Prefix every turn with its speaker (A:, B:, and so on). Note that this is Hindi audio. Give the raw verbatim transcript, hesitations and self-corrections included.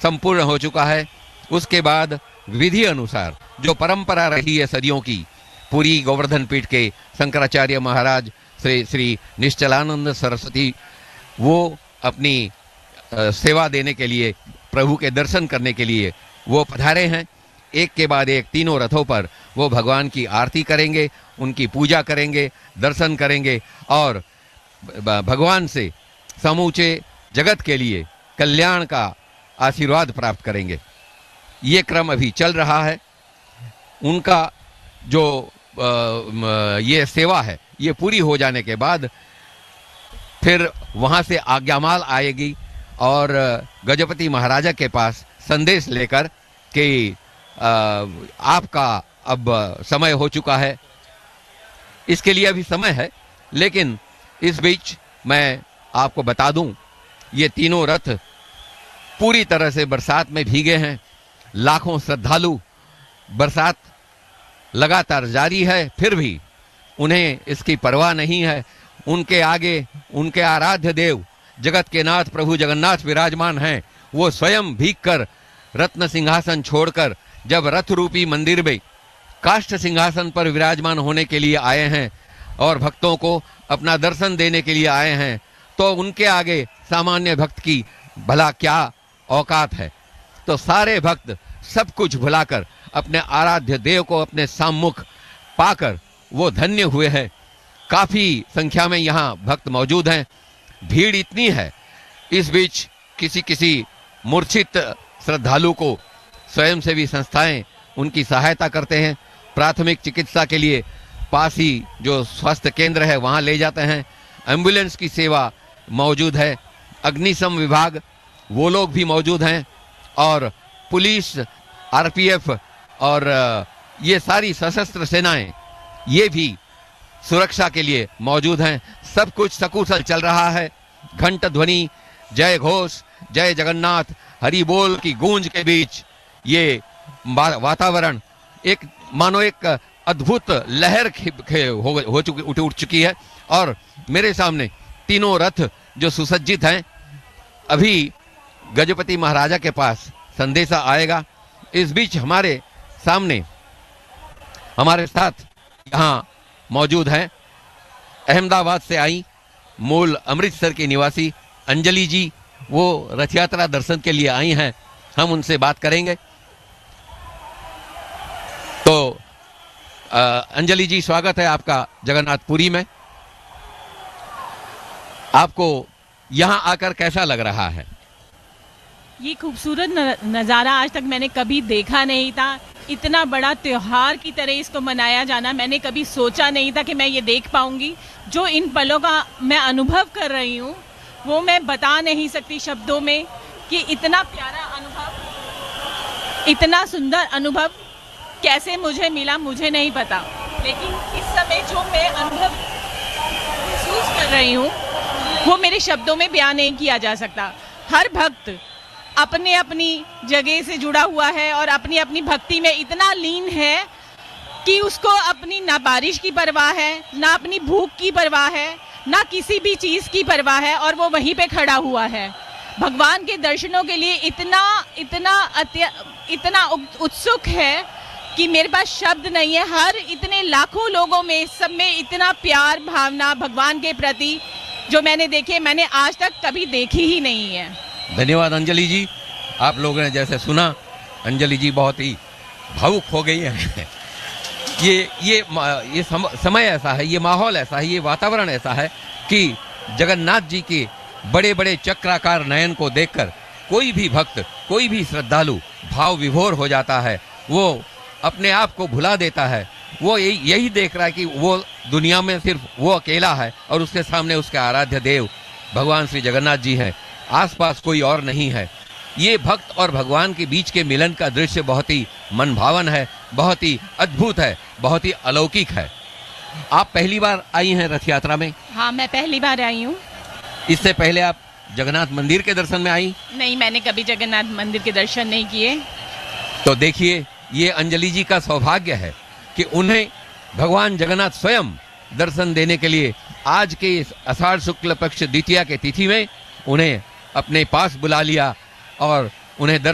A: संपूर्ण हो चुका है। उसके बाद विधि अनुसार जो परंपरा रही है सदियों की, पुरी गोवर्धन पीठ के शंकराचार्य महाराज श्री श्री निश्चलानंद सरस्वती वो अपनी आ, सेवा देने के लिए, प्रभु के दर्शन करने के लिए वो पधारे हैं। एक के बाद एक तीनों रथों पर वो भगवान की आरती करेंगे, उनकी पूजा करेंगे, दर्शन करेंगे और भगवान से समूचे जगत के लिए कल्याण का आशीर्वाद प्राप्त करेंगे। ये क्रम अभी चल रहा है। उनका जो आ, ये सेवा है ये पूरी हो जाने के बाद फिर वहाँ से आज्ञामाल आएगी और गजपति महाराजा के पास संदेश लेकर कि आपका अब समय हो चुका है। इसके लिए अभी समय है, लेकिन इस बीच मैं आपको बता दूं, ये तीनों रथ पूरी तरह से बरसात में भीगे हैं। लाखों श्रद्धालु, बरसात लगातार जारी है, फिर भी उन्हें इसकी परवाह नहीं है। उनके आगे उनके आराध्य देव जगत के नाथ प्रभु जगन्नाथ विराजमान हैं। वो स्वयं भीग कर रत्न सिंहासन छोड़कर जब रथ रूपी मंदिर में काष्ठ सिंहासन पर विराजमान होने के लिए आए हैं और भक्तों को अपना दर्शन देने के लिए आए हैं, तो उनके आगे सामान्य भक्त की भला क्या औकात है। तो सारे भक्त सब कुछ भुलाकर अपने आराध्य देव को अपने सम्मुख पाकर वो धन्य हुए हैं। काफी संख्या में यहाँ भक्त मौजूद हैं। भीड़ इतनी है, इस बीच किसी किसी मूर्छित श्रद्धालु को स्वयंसेवी संस्थाएं उनकी सहायता करते हैं। प्राथमिक चिकित्सा के लिए पास ही जो स्वास्थ्य केंद्र है वहां ले जाते हैं। एम्बुलेंस की सेवा मौजूद है। अग्निशम विभाग वो लोग भी मौजूद हैं और पुलिस, आरपीएफ और ये सारी सशस्त्र सेनाएं ये भी सुरक्षा के लिए मौजूद हैं। सब कुछ सकुशल चल रहा है। घंट ध्वनि, जय घोष, जय जगन्नाथ, हरि बोल की गूंज के बीच ये वातावरण एक मानो एक अद्भुत लहर हो, हो चुकी उठ उठ चुकी है। और मेरे सामने तीनों रथ जो सुसज्जित हैं, अभी गजपति महाराजा के पास संदेशा आएगा। इस बीच हमारे सामने हमारे साथ यहाँ मौजूद हैं अहमदाबाद से आई, मूल अमृतसर की निवासी अंजलि जी। वो रथ यात्रा दर्शन के लिए आई हैं। हम उनसे बात करेंगे। तो आ, अंजलि जी, स्वागत है आपका जगन्नाथपुरी में। आपको यहाँ आकर कैसा लग रहा है?
B: ये खूबसूरत नज़ारा आज तक मैंने कभी देखा नहीं था। इतना बड़ा त्योहार की तरह इसको मनाया जाना मैंने कभी सोचा नहीं था कि मैं ये देख पाऊंगी। जो इन पलों का मैं अनुभव कर रही हूँ वो मैं बता नहीं सकती शब्दों में कि इतना प्यारा अनुभव, इतना सुंदर अनुभव कैसे मुझे मिला मुझे नहीं पता। लेकिन इस समय जो मैं अनुभव महसूस कर रही हूँ वो मेरे शब्दों में बयान नहीं किया जा सकता। हर भक्त अपने अपनी जगह से जुड़ा हुआ है और अपनी अपनी भक्ति में इतना लीन है कि उसको अपनी ना बारिश की परवाह है, ना अपनी भूख की परवाह है, ना किसी भी चीज़ की परवाह है, और वो वहीं पे खड़ा हुआ है। भगवान के दर्शनों के लिए इतना इतना अत्य इतना उत्सुक है कि मेरे पास शब्द नहीं है। हर इतने लाखों लोगों में, सब में इतना प्यार भावना भगवान के प्रति जो मैंने देखे मैंने आज तक कभी देखी ही नहीं है।
A: धन्यवाद अंजलि जी। आप लोगों ने जैसे सुना, अंजलि जी बहुत ही भावुक हो गई है। ये ये ये सम, समय ऐसा है, ये माहौल ऐसा है, ये वातावरण ऐसा है कि जगन्नाथ जी के बड़े बड़े चक्राकार नयन को देखकर कोई भी भक्त, कोई भी श्रद्धालु भाव विभोर हो जाता है। वो अपने आप को भुला देता है। वो यही यही देख रहा है कि वो दुनिया में सिर्फ वो अकेला है और उसके सामने उसके आराध्य देव भगवान श्री जगन्नाथ जी हैं। आसपास कोई और नहीं है। ये भक्त और भगवान के बीच के मिलन का दृश्य बहुत ही मनभावन है, बहुत ही अद्भुत है, बहुत ही अलौकिक है। आप पहली बार आई हैं रथ यात्रा में?
B: हाँ, मैं पहली बार आई हूँ।
A: इससे पहले आप जगन्नाथ मंदिर के दर्शन में आई?
B: नहीं, मैंने कभी जगन्नाथ मंदिर के दर्शन नहीं किए।
A: तो देखिए, ये अंजलि जी का सौभाग्य है कि उन्हें भगवान जगन्नाथ स्वयं दर्शन देने के लिए आज के इस आषाढ़ शुक्ल पक्ष द्वितीया के तिथि में उन्हें अपने पास बुला लिया और उन्हें